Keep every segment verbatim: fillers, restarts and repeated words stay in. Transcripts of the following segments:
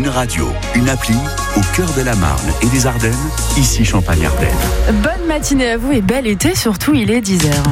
Une radio, une appli au cœur de la Marne et des Ardennes, ici Champagne-Ardenne. Bonne matinée à vous et bel été, surtout il est dix heures.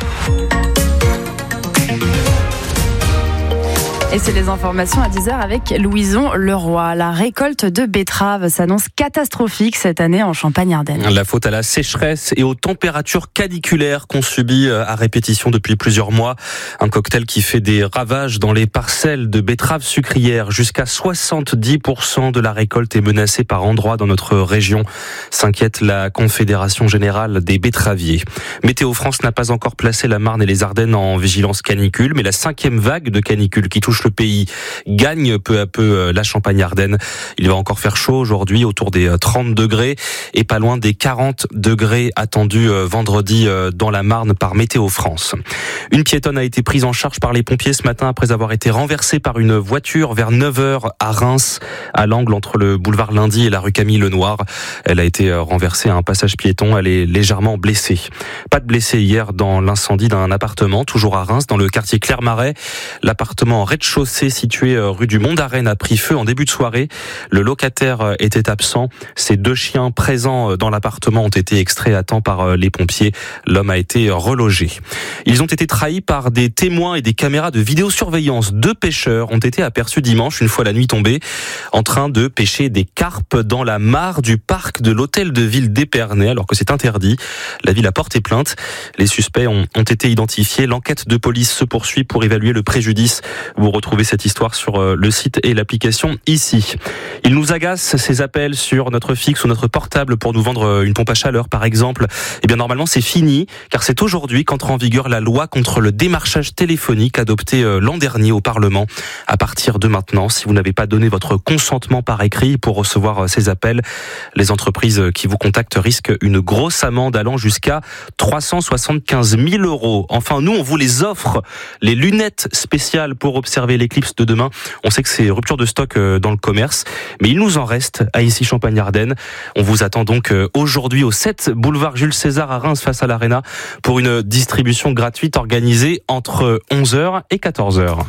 Et c'est les informations à dix heures avec Louison Leroy. La récolte de betteraves s'annonce catastrophique cette année en Champagne-Ardenne. La faute à la sécheresse et aux températures caniculaires qu'on subit à répétition depuis plusieurs mois. Un cocktail qui fait des ravages dans les parcelles de betteraves sucrières. Jusqu'à soixante-dix pour cent de la récolte est menacée par endroits dans notre région, s'inquiète la Confédération Générale des Betteraviers. Météo France n'a pas encore placé la Marne et les Ardennes en vigilance canicule, mais la cinquième vague de canicule qui touche le pays gagne peu à peu la Champagne-Ardenne. Il va encore faire chaud aujourd'hui, autour des trente degrés et pas loin des quarante degrés attendus vendredi dans la Marne par Météo France. Une piétonne a été prise en charge par les pompiers ce matin après avoir été renversée par une voiture vers neuf heures à Reims, à l'angle entre le boulevard Lundy et la rue Camille Lenoir. Elle a été renversée à un passage piéton. Elle est légèrement blessée. Pas de blessés hier dans l'incendie d'un appartement, toujours à Reims, dans le quartier Clermarais. L'appartement en rez-de-chaussée situé rue du Mont-d'Arène a pris feu en début de soirée. Le locataire était absent. Ses deux chiens présents dans l'appartement ont été extraits à temps par les pompiers. L'homme a été relogé. Ils ont été trahis par des témoins et des caméras de vidéosurveillance. Deux pêcheurs ont été aperçus dimanche, une fois la nuit tombée, en train de pêcher des carpes dans la mare du parc de l'hôtel de ville d'Épernay, alors que c'est interdit. La ville a porté plainte. Les suspects ont, ont été identifiés. L'enquête de police se poursuit pour évaluer le préjudice. Vous retrouvez cette histoire sur le site et l'application ici. Il nous agace ces appels sur notre fixe ou notre portable pour nous vendre une pompe à chaleur par exemple. Eh bien normalement c'est fini car c'est aujourd'hui qu'entre en vigueur la loi contre le démarchage téléphonique adoptée l'an dernier au Parlement. À partir de maintenant, si vous n'avez pas donné votre consentement par écrit pour recevoir ces appels, les entreprises qui vous contactent risquent une grosse amende allant jusqu'à trois cent soixante-quinze mille euros. Enfin nous on vous les offre, les lunettes spéciales pour observer l'éclipse de demain. On sait que c'est rupture de stock dans le commerce, mais il nous en reste à ici Champagne-Ardenne. On vous attend donc aujourd'hui au sept boulevard Jules César à Reims face à l'Arena pour une distribution gratuite organisée entre onze heures et quatorze heures.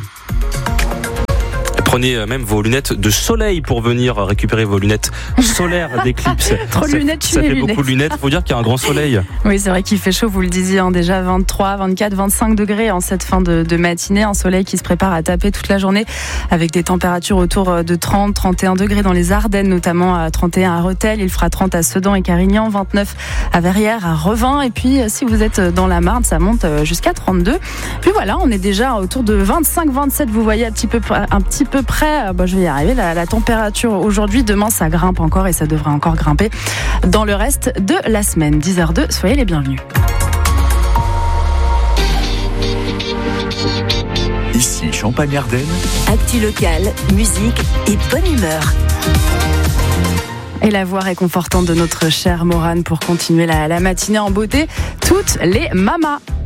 Prenez même vos lunettes de soleil pour venir récupérer vos lunettes solaires d'éclipse. Trop de lunettes, ça, ça fait lunettes. beaucoup de lunettes. Il faut dire qu'il y a un grand soleil. Oui, c'est vrai qu'il fait chaud, vous le disiez, hein, déjà vingt-trois, vingt-quatre, vingt-cinq degrés en cette fin de, de matinée. Un soleil qui se prépare à taper toute la journée avec des températures autour de trente, trente et un degrés dans les Ardennes, notamment à trente et un à Rethel. Il fera trente à Sedan et Carignan, vingt-neuf à Verrières, à Revin. Et puis, si vous êtes dans la Marne, ça monte jusqu'à trente-deux. Puis voilà, on est déjà autour de vingt-cinq, vingt-sept. Vous voyez un petit peu, un petit peu près, bah, je vais y arriver, la, la température aujourd'hui, demain ça grimpe encore et ça devrait encore grimper dans le reste de la semaine. dix heures deux, soyez les bienvenus. Ici Champagne-Ardenne. Actu locale, musique et bonne humeur. Et la voix réconfortante de notre chère Morane pour continuer la, la matinée en beauté. Toutes les mamas.